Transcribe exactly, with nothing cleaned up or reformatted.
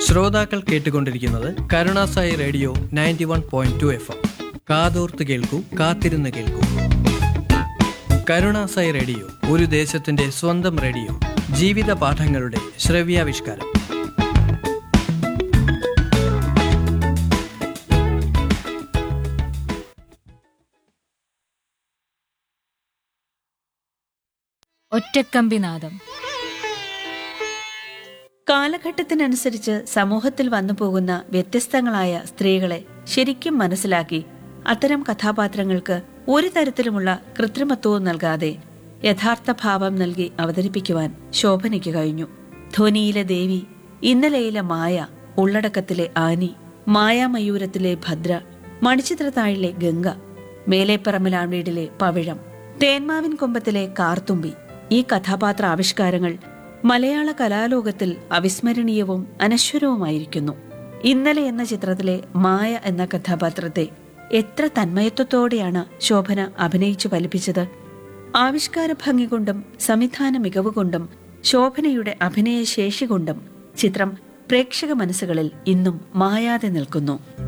ശ്രോതാക്കൾ കേട്ടുകൊണ്ടിരിക്കുന്നത് Karunasai radio ninety one point two F M. കാതോർത്ത് കേൾക്കൂ, കാത്തിരുന്ന് കേൾക്കൂ. കരുണാസായി റേഡിയോ ഒരു ദേശത്തിന്റെ സ്വന്തം റേഡിയോ. ജീവിത പാഠങ്ങളുടെ ശ്രവ്യാവിഷ്കാരം. ഒറ്റക്കമ്പിനാദം. കാലഘട്ടത്തിനനുസരിച്ച് സമൂഹത്തിൽ വന്നു പോകുന്ന വ്യത്യസ്തങ്ങളായ സ്ത്രീകളെ ശരിക്കും മനസ്സിലാക്കി അത്തരം കഥാപാത്രങ്ങൾക്ക് ഒരു തരത്തിലുമുള്ള കൃത്രിമത്വവും നൽകാതെ യഥാർത്ഥ ഭാവം നൽകി അവതരിപ്പിക്കുവാൻ ശോഭനയ്ക്ക് കഴിഞ്ഞു. ധ്വനിയിലെ ദേവി, ഇന്നലെയിലെ മായ, ഉള്ളടക്കത്തിലെ ആനി, മായാമയൂരത്തിലെ ഭദ്ര, മണിച്ചിത്രത്താഴിലെ ഗംഗ, മേലേപ്പറമ്പിലാമ്പീടിലെ പവിഴം, തേന്മാവിൻ കൊമ്പത്തിലെ കാർത്തുമ്പി, ഈ കഥാപാത്ര ആവിഷ്കാരങ്ങൾ മലയാള കലാലോകത്തിൽ അവിസ്മരണീയവും അനശ്വരവുമായിരിക്കുന്നു. ഇന്നലെ എന്ന ചിത്രത്തിലെ മായ എന്ന കഥാപാത്രത്തെ എത്ര തന്മയത്വത്തോടെയാണ് ശോഭന അഭിനയിച്ചു ഫലിപ്പിച്ചത്. ആവിഷ്കാര ഭംഗി കൊണ്ടും സംവിധാന മികവ് കൊണ്ടും ശോഭനയുടെ അഭിനയശേഷി കൊണ്ടും ചിത്രം പ്രേക്ഷക മനസ്സുകളിൽ ഇന്നും മായാതെ നിൽക്കുന്നു.